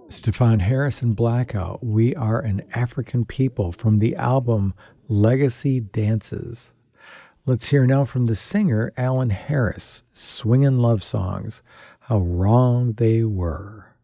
Stefan Harris and Blackout, We Are an African People from the album Legacy Dances. Let's hear now from the singer Alan Harris, Swingin' Love Songs, How Wrong They Were.